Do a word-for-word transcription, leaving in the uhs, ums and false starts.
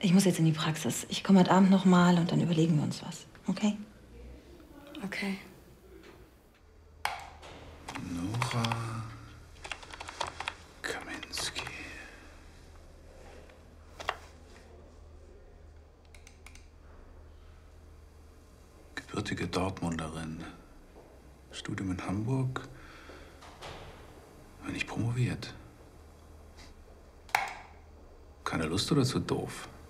Ich muss jetzt in die Praxis. Ich komme heute Abend noch mal und dann überlegen wir uns was. Okay? Okay. Nora Kaminski. Gebürtige Dortmunderin. Studium in Hamburg. Nicht promoviert. Keine Lust oder zu doof?